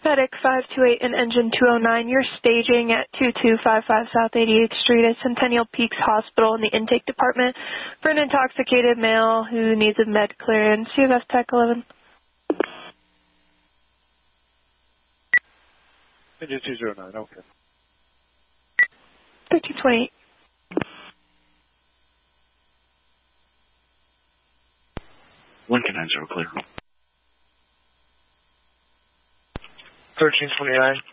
FedEx 528 and engine 209, you're staging at 2255 South 88th Street at Centennial Peaks Hospital in the intake department for an intoxicated male who needs a med clearance. CFS Tech 11. Engine 209, okay. 1328. Lincoln 90 clear. 1329.